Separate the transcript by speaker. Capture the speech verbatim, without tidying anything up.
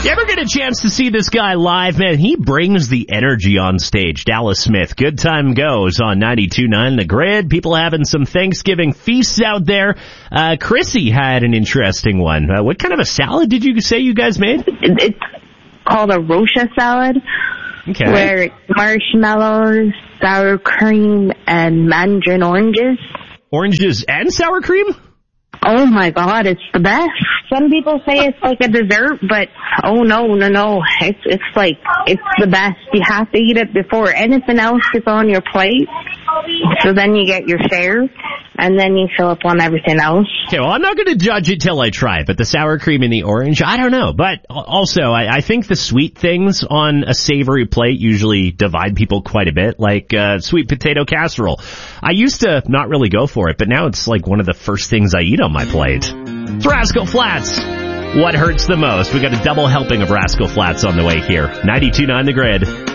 Speaker 1: You ever get a chance to see this guy live, man? He brings the energy on stage. Dallas Smith, Good Time Goes on ninety-two point nine The Grid. People having some Thanksgiving feasts out there. Uh, Chrissy had an interesting one. Uh, what kind of a salad did you say you guys made?
Speaker 2: It's called a Rocha salad.
Speaker 1: Okay.
Speaker 2: Where it's marshmallows, sour cream, and mandarin oranges.
Speaker 1: Oranges and sour cream?
Speaker 2: Oh my God, it's the best. Some people say it's like a dessert, but oh no, no, no. It's it's like, it's the best. You have to eat it before anything else gets on your plate. So then you get your share, and then you fill up on everything else.
Speaker 1: Okay, well, I'm not going to judge it till I try it, but the sour cream and the orange, I don't know. But also, I, I think the sweet things on a savory plate usually divide people quite a bit, like uh, sweet potato casserole. I used to not really go for it, but now it's like one of the first things I eat on my plate. It's Rascal Flatts. What hurts the most? We got a double helping of Rascal Flatts on the way here. ninety-two point nine The Grid.